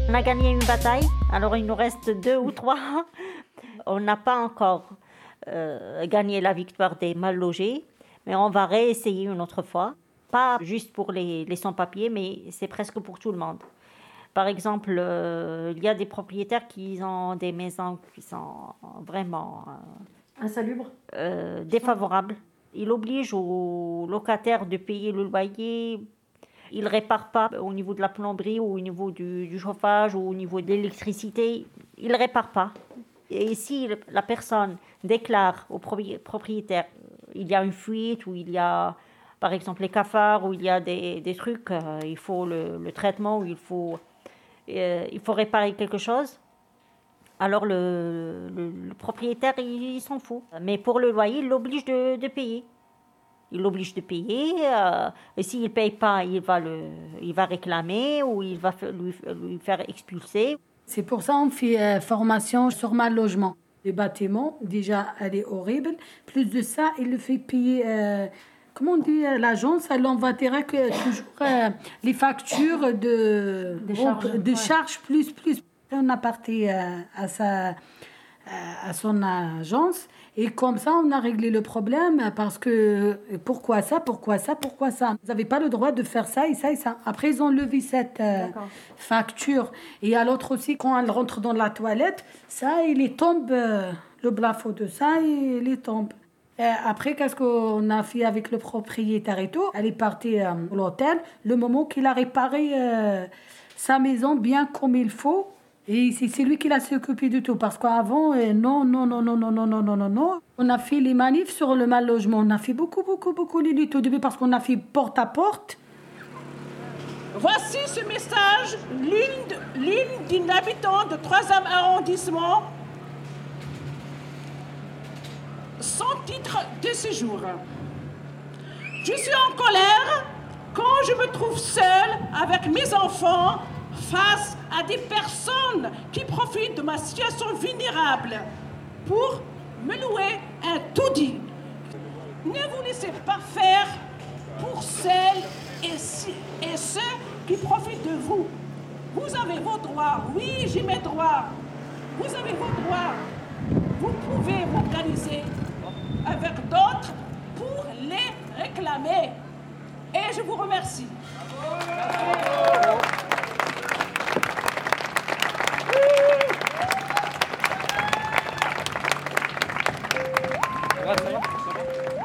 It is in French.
On a gagné une bataille, alors il nous reste 2 ou 3. On n'a pas encore gagné la victoire des mal logés, mais on va réessayer une autre fois. Pas juste pour les sans-papiers, mais c'est presque pour tout le monde. Par exemple, il y a des propriétaires qui ont des maisons qui sont vraiment insalubres, défavorables. Il oblige aux locataires de payer le loyer. Il ne répare pas au niveau de la plomberie ou au niveau du chauffage ou au niveau de l'électricité. Il ne répare pas. Et si la personne déclare au propriétaire il y a une fuite ou il y a, par exemple, les cafards ou il y a des trucs, il faut le traitement ou il faut réparer quelque chose, alors le propriétaire, il s'en fout. Mais pour le loyer, il l'oblige de payer. Il l'oblige de payer. Et s'il ne paye pas, il va réclamer ou il va lui faire expulser. C'est pour ça qu'on fait formation sur mal logement. Les bâtiments, déjà, elle est horrible. Plus de ça, il le fait payer... comment on dit, l'agence, elle envoie direct toujours les factures de charges plus. On a parti à son agence et comme ça, on a réglé le problème parce que pourquoi ça? Vous n'avez pas le droit de faire ça et ça et ça. Après, ils ont levé cette facture. Et à l'autre aussi, quand elle rentre dans la toilette, ça, il est tombe, le plafond de ça, il est tombe. Après, qu'est-ce qu'on a fait avec le propriétaire et tout? Elle est partie à l'hôtel. Le moment qu'il a réparé sa maison bien comme il faut, et c'est lui qui l'a s'occupé du tout. Parce qu'avant, non. On a fait les manifs sur le mal logement. On a fait beaucoup les luttes au début parce qu'on a fait porte à porte. Voici ce message, l'une d'une habitante de 3e arrondissement, sans titre de séjour. Je suis en colère quand je me trouve seule avec mes enfants face à des personnes qui profitent de ma situation vulnérable pour me louer un taudis. Ne vous laissez pas faire pour celles et ceux qui profitent de vous. Vous avez vos droits. Oui, j'ai mes droits. Vous avez vos droits. Vous pouvez vous organiser avec d'autres pour les réclamer. Et je vous remercie.